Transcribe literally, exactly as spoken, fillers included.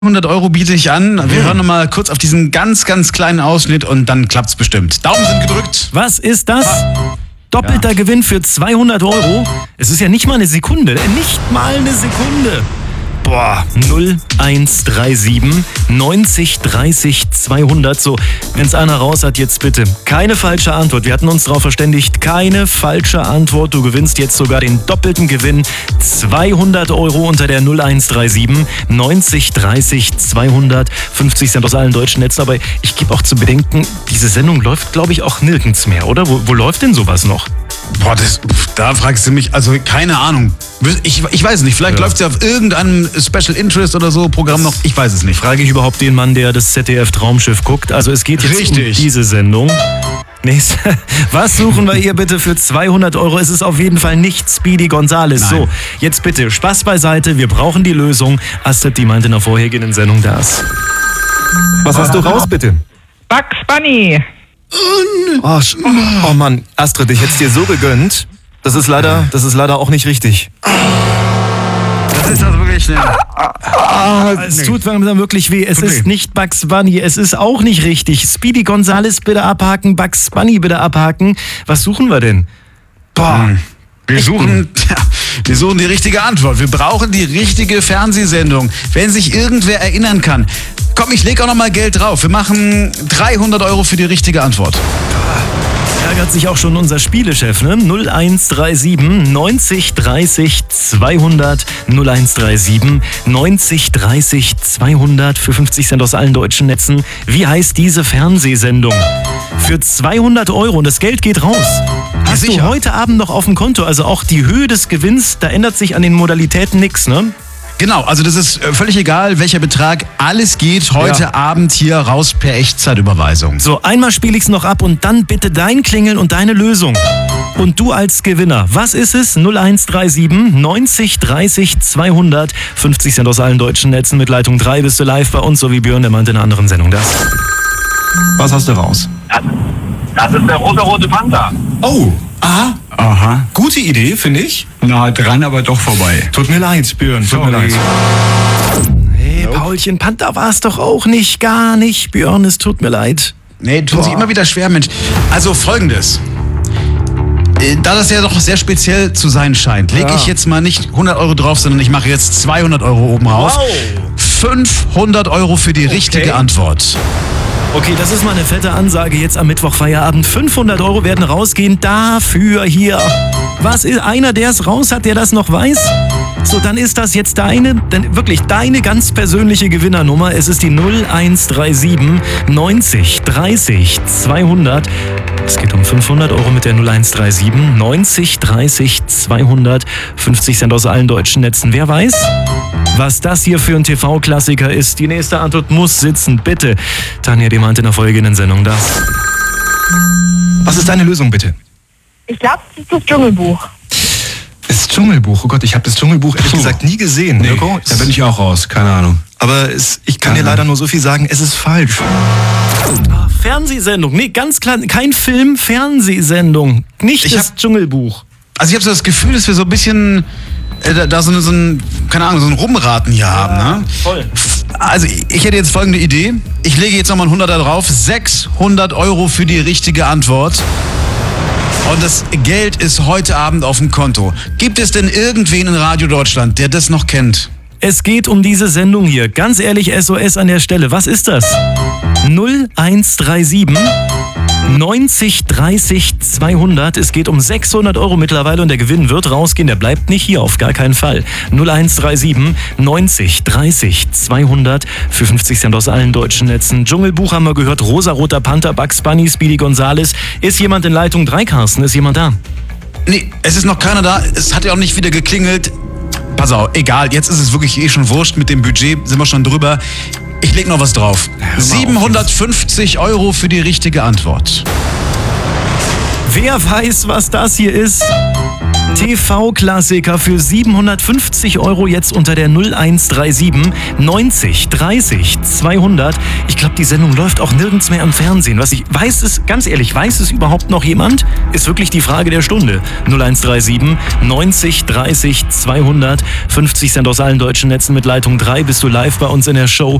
hundert Euro biete ich an. Wir mhm. hören noch mal kurz auf diesen ganz, ganz kleinen Ausschnitt und dann klappt's bestimmt. Daumen sind gedrückt. Was ist das? Ah. Doppelter ja. Gewinn für zweihundert Euro. Es ist ja nicht mal eine Sekunde. Nicht mal eine Sekunde. Boah, null eins drei sieben neunzig dreißig zweihundert. So, wenn's einer raus hat, jetzt bitte. Keine falsche Antwort. Wir hatten uns darauf verständigt. Keine falsche Antwort. Du gewinnst jetzt sogar den doppelten Gewinn. zweihundert Euro unter der null eins drei sieben neunzig dreißig zweihundert. fünfzig Cent aus allen deutschen Netzen. Aber ich gebe auch zu bedenken, diese Sendung läuft, glaube ich, auch nirgends mehr, oder? Wo, wo läuft denn sowas noch? Boah, das, da fragst du mich, also keine Ahnung. Ich, ich weiß nicht, vielleicht ja. läuft es ja auf irgendeinem Special Interest oder so Programm noch, ich weiß es nicht. Frage ich überhaupt den Mann, der das Z D F-Traumschiff guckt? Also es geht jetzt Richtig. um diese Sendung. Nächste. Was suchen wir hier bitte für zweihundert Euro? Es ist auf jeden Fall nicht Speedy Gonzales. Nein. So, jetzt bitte Spaß beiseite, wir brauchen die Lösung. Astrid, die meinte in der vorhergehenden Sendung das. Was hast du raus, bitte? Bugs Bunny. Oh, oh Mann, Astrid, ich hätte es dir so gegönnt. Das ist leider, das ist leider auch nicht richtig. Das ist also wirklich schnell. Ah, es tut mir wirklich weh. Es okay. ist nicht Bugs Bunny. Es ist auch nicht richtig. Speedy Gonzales bitte abhaken. Bugs Bunny bitte abhaken. Was suchen wir denn? Boah. Wir suchen, ja, wir suchen die richtige Antwort. Wir brauchen die richtige Fernsehsendung. Wenn sich irgendwer erinnern kann. Komm, ich leg auch noch mal Geld drauf. Wir machen dreihundert Euro für die richtige Antwort. Ärgert sich auch schon unser Spielechef, ne? null eins drei sieben neunzig dreißig zweihundert. null eins drei sieben neunzig dreißig zweihundert für fünfzig Cent aus allen deutschen Netzen. Wie heißt diese Fernsehsendung? Für zweihundert Euro und das Geld geht raus. Hast ja, du heute Abend noch auf dem Konto, also auch die Höhe des Gewinns, da ändert sich an den Modalitäten nichts, ne? Genau, also das ist völlig egal, welcher Betrag. Alles geht heute ja. Abend hier raus per Echtzeitüberweisung. So, einmal spiele ich es noch ab und dann bitte dein Klingeln und deine Lösung. Und du als Gewinner, was ist es? null eins drei sieben neunzig dreißig zweihundert. fünfzig Cent aus allen deutschen Netzen mit Leitung drei bist du live bei uns, so wie Björn, der meinte in einer anderen Sendung das. Was hast du raus? Das, das ist der rosa-rote Panther. Oh, aha. Aha. Gute Idee, finde ich. Na, dran, aber doch vorbei. Tut mir leid, Björn, tut mir leid. Hey, nope. Paulchen, Panther war es doch auch nicht, gar nicht, Björn, es tut mir leid. Nee, tun sich immer wieder schwer, Mensch. Also folgendes. Da das ja doch sehr speziell zu sein scheint, lege ja. ich jetzt mal nicht hundert Euro drauf, sondern ich mache jetzt zweihundert Euro oben rauf. Wow. fünfhundert Euro für die okay. richtige Antwort. Okay, das ist mal eine fette Ansage jetzt am Mittwoch Feierabend. fünfhundert Euro werden rausgehen dafür hier. Was ist einer, der es raus hat, der das noch weiß? So, dann ist das jetzt deine, denn wirklich deine ganz persönliche Gewinnernummer. Es ist die null eins drei sieben neunzig dreißig zweihundert. Es geht um fünfhundert Euro mit der null eins drei sieben neunzig dreißig zweihundert. fünfzig Cent aus allen deutschen Netzen. Wer weiß, was das hier für ein T V-Klassiker ist? Die nächste Antwort muss sitzen, bitte. Tanja, die meinte in der folgenden Sendung das. Was ist deine Lösung, bitte? Ich glaube, das ist das Dschungelbuch. Das Dschungelbuch? Oh Gott, ich habe das Dschungelbuch ehrlich gesagt nie gesehen. Nee, Mirko, da bin ich auch raus, keine Ahnung. Aber es, ich kann dir leider nur so viel sagen, es ist falsch. Ah, Fernsehsendung, nee, ganz klar, kein Film, Fernsehsendung. Nicht ich das hab, Dschungelbuch. Also ich habe so das Gefühl, dass wir so ein bisschen äh, da, da so, eine, so ein, keine Ahnung, so ein Rumraten hier ja, haben, ne? Voll. Also ich hätte jetzt folgende Idee. Ich lege jetzt nochmal ein Hunderter drauf. sechshundert Euro für die richtige Antwort. Und das Geld ist heute Abend auf dem Konto. Gibt es denn irgendwen in Radio Deutschland, der das noch kennt? Es geht um diese Sendung hier. Ganz ehrlich, S O S an der Stelle. Was ist das? null eins drei sieben neunzig dreißig zweihundert. Es geht um sechshundert Euro mittlerweile und der Gewinn wird rausgehen. Der bleibt nicht hier, auf gar keinen Fall. null eins drei sieben neunzig dreißig zweihundert für fünfzig Cent aus allen deutschen Netzen. Dschungelbuch haben wir gehört. Rosa-roter Panther, Bugs Bunny, Speedy Gonzales. Ist jemand in Leitung drei, Carsten? Ist jemand da? Nee, es ist noch keiner da. Es hat ja auch nicht wieder geklingelt. Pass auf, egal. Jetzt ist es wirklich eh schon wurscht. Mit dem Budget sind wir schon drüber. Ich leg noch was drauf. siebenhundertfünfzig Euro für die richtige Antwort. Wer weiß, was das hier ist? T V-Klassiker für siebenhundertfünfzig Euro jetzt unter der null eins drei sieben neunzig dreißig zweihundert. Ich glaube, die Sendung läuft auch nirgends mehr im Fernsehen. Was ich weiß es, ganz ehrlich, weiß es überhaupt noch jemand? Ist wirklich die Frage der Stunde. null eins drei sieben neunzig dreißig zweihundert. fünfzig Cent aus allen deutschen Netzen mit Leitung drei. Bist du live bei uns in der Show?